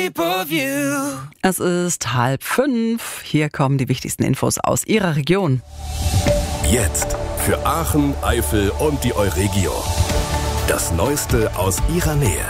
shape of you. Es ist 4:30. Hier kommen die wichtigsten Infos aus Ihrer Region. Jetzt für Aachen, Eifel und die Euregio. Das Neueste aus Ihrer Nähe.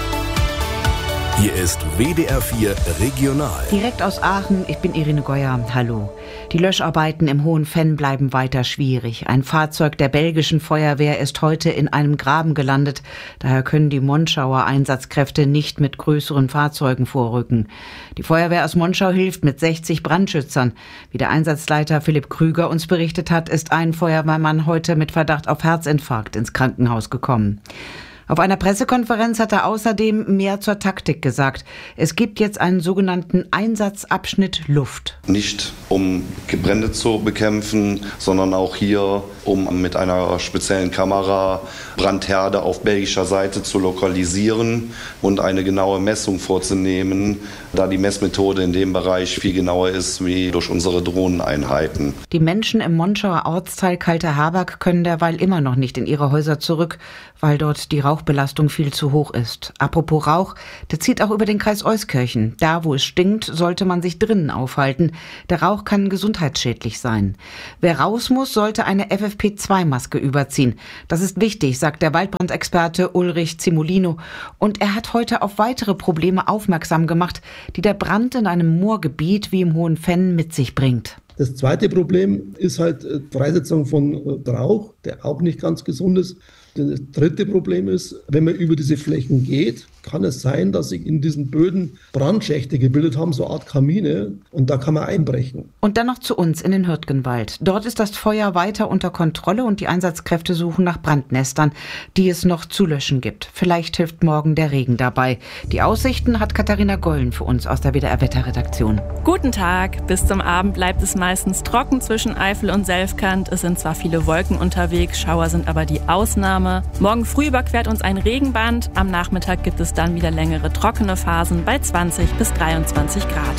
Hier ist WDR 4 Regional. Direkt aus Aachen, ich bin Irene Geuer. Hallo. Die Löscharbeiten im Hohen Venn bleiben weiter schwierig. Ein Fahrzeug der belgischen Feuerwehr ist heute in einem Graben gelandet. Daher können die Monschauer Einsatzkräfte nicht mit größeren Fahrzeugen vorrücken. Die Feuerwehr aus Monschau hilft mit 60 Brandschützern. Wie der Einsatzleiter Philipp Krüger uns berichtet hat, ist ein Feuerwehrmann heute mit Verdacht auf Herzinfarkt ins Krankenhaus gekommen. Auf einer Pressekonferenz hat er außerdem mehr zur Taktik gesagt. Es gibt jetzt einen sogenannten Einsatzabschnitt Luft. Nicht um Brände zu bekämpfen, sondern auch hier, um mit einer speziellen Kamera Brandherde auf belgischer Seite zu lokalisieren und eine genaue Messung vorzunehmen, da die Messmethode in dem Bereich viel genauer ist wie durch unsere Drohneneinheiten. Die Menschen im Monschauer Ortsteil Kalter-Herberg können derweil immer noch nicht in ihre Häuser zurück, weil dort die Rauchbelastung viel zu hoch ist. Apropos Rauch, der zieht auch über den Kreis Euskirchen. Da, wo es stinkt, sollte man sich drinnen aufhalten. Der Rauch kann gesundheitsschädlich sein. Wer raus muss, sollte eine FFP2-Maske überziehen. Das ist wichtig, sagt der Waldbrandexperte Ulrich Zimolino. Und er hat heute auf weitere Probleme aufmerksam gemacht, die der Brand in einem Moorgebiet wie im Hohen Venn mit sich bringt. Das zweite Problem ist halt Freisetzung von Rauch, der auch nicht ganz gesund ist. Das dritte Problem ist, wenn man über diese Flächen geht, kann es sein, dass sich in diesen Böden Brandschächte gebildet haben, so eine Art Kamine, und da kann man einbrechen. Und dann noch zu uns in den Hürtgenwald. Dort ist das Feuer weiter unter Kontrolle und die Einsatzkräfte suchen nach Brandnestern, die es noch zu löschen gibt. Vielleicht hilft morgen der Regen dabei. Die Aussichten hat Katharina Gollen für uns aus der WDR-Wetterredaktion. Guten Tag. Bis zum Abend bleibt es meistens trocken zwischen Eifel und Selfkant. Es sind zwar viele Wolken unterwegs, Schauer sind aber die Ausnahme. Morgen früh überquert uns ein Regenband. Am Nachmittag gibt es dann wieder längere trockene Phasen bei 20 bis 23 Grad.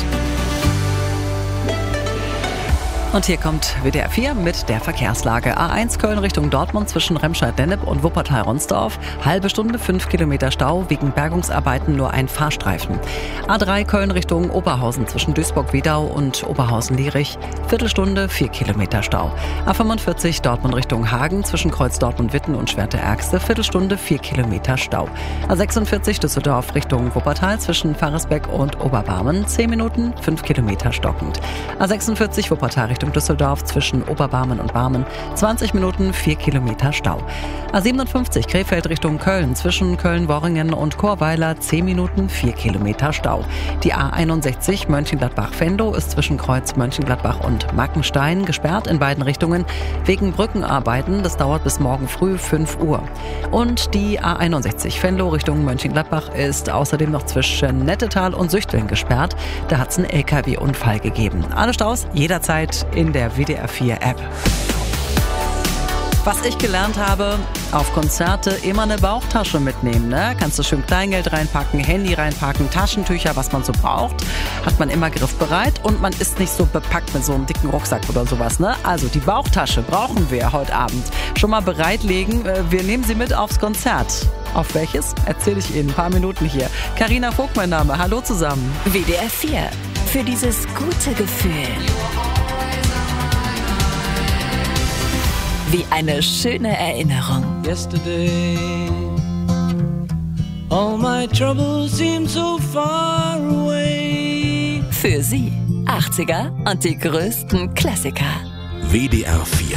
Und hier kommt WDR 4 mit der Verkehrslage. A1 Köln Richtung Dortmund zwischen Remscheid-Dennep und Wuppertal-Ronsdorf. Halbe Stunde, 5 Kilometer Stau, wegen Bergungsarbeiten nur ein Fahrstreifen. A3 Köln Richtung Oberhausen zwischen Duisburg-Wedau und Oberhausen-Lierich. Viertelstunde, 4 Kilometer Stau. A45 Dortmund Richtung Hagen zwischen Kreuz Dortmund-Witten und Schwerte-Ergste. Viertelstunde, 4 Kilometer Stau. A46 Düsseldorf Richtung Wuppertal zwischen Pfarresbeck und Oberbarmen. 10 Minuten, 5 Kilometer stockend. A46 Wuppertal Richtung Düsseldorf zwischen Oberbarmen und Barmen, 20 Minuten, 4 Kilometer Stau. A57 Krefeld Richtung Köln zwischen Köln-Worringen und Chorweiler, 10 Minuten, 4 Kilometer Stau. Die A61 Mönchengladbach-Venlo ist zwischen Kreuz Mönchengladbach und Mackenstein gesperrt in beiden Richtungen wegen Brückenarbeiten. Das dauert bis morgen früh 5 Uhr. Und die A61 Venlo Richtung Mönchengladbach ist außerdem noch zwischen Nettetal und Süchteln gesperrt. Da hat es einen LKW-Unfall gegeben. Alle Staus jederzeit in der WDR 4 App. Was ich gelernt habe, auf Konzerte immer eine Bauchtasche mitnehmen. Ne? Kannst du schön Kleingeld reinpacken, Handy reinpacken, Taschentücher, was man so braucht. Hat man immer griffbereit und man ist nicht so bepackt mit so einem dicken Rucksack oder sowas. Ne? Also die Bauchtasche brauchen wir heute Abend. Schon mal bereitlegen, wir nehmen sie mit aufs Konzert. Auf welches? Erzähle ich Ihnen in ein paar Minuten hier. Carina Vogt mein Name, hallo zusammen. WDR 4, für dieses gute Gefühl. Wie eine schöne Erinnerung. Yesterday, all my troubles seem so far away. Für Sie 80er und die größten Klassiker. WDR 4